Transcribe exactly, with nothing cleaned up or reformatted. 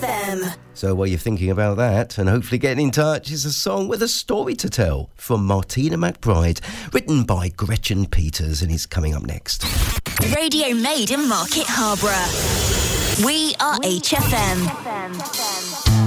M. So while you're thinking about that and hopefully getting in touch, is a song with a story to tell from Martina McBride, written by Gretchen Peters, and is coming up next. Radio made in Market Harborough. We are H F M.